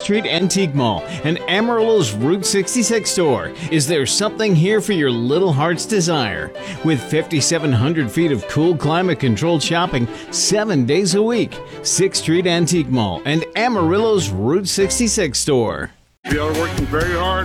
Street Antique Mall and Amarillo's Route 66 store. Is there something here for your little heart's desire? With 5,700 feet of cool climate-controlled shopping 7 days a week, 6th Street Antique Mall and Amarillo's Route 66 store. We are working very hard